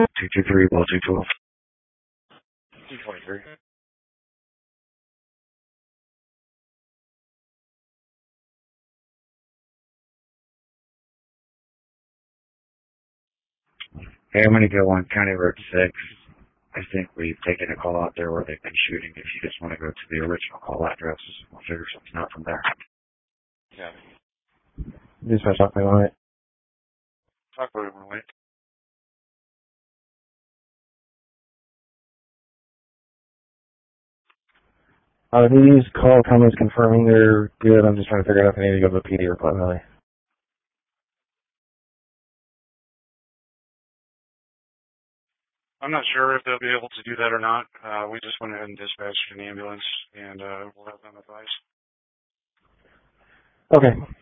223, ball 212. 223. Hey, I'm going to go on County Road 6. I think we've taken a call out there where they've been shooting. If you just want to go to the original call address, we'll figure something out from there. Yeah. Dispatch, talk to me on it. Talk about it, wait. These call comments confirming they're good. I'm just trying to figure out if I need to go to the PD or Platte Valley. I'm not sure if they'll be able to do that or not. We just went ahead and dispatched an ambulance, and we'll have them advise. Okay.